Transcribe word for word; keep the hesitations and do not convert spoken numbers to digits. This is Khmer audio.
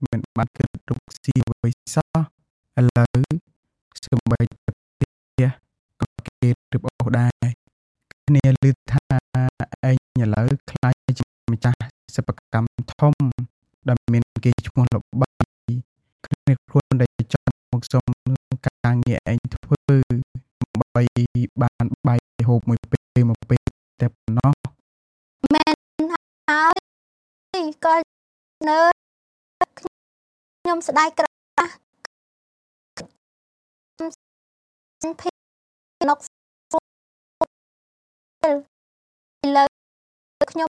មិនបានគិតរកស៊ីអ្វីសោះឥឡូវសូម្បីតែផ្ទះក៏គេរឹបអូសដែរគ្នាឮថាឯងឥឡូវខ្លាចជាម្ចាស់សិប្បកម្មធំដែលមានគេឈ្មោះល្បីគ្នាខ្លួនដែលចង់មកសុំការងារឯងធ្វើដើម្បីបានបាយហូបមួយពេលមួយពេលតែប៉ុណ្ណោះមែនហើយក៏នៅខ្ញុំស្ដាយក្រះភីណុកឥឡូវខ្ញុំ